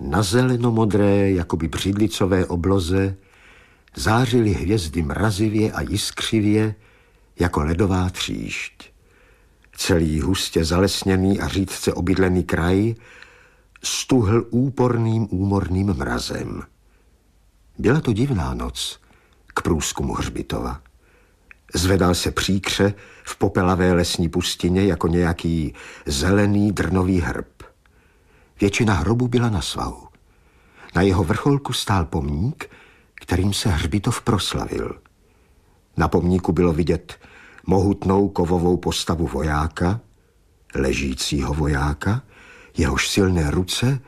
Na zelenomodré, jakoby břidlicové obloze, zářily hvězdy mrazivě a jiskřivě, jako ledová tříšť. Celý hustě zalesněný a řídce obydlený kraj stuhl úporným úmorným mrazem. Byla to divná noc k průzkumu hřbitova. Zvedal se příkře v popelavé lesní pustině jako nějaký zelený drnový hrb. Většina hrobu byla na svahu. Na jeho vrcholku stál pomník, kterým se hřbitov proslavil. Na pomníku bylo vidět mohutnou kovovou postavu vojáka, ležícího vojáka, jehož silné ruce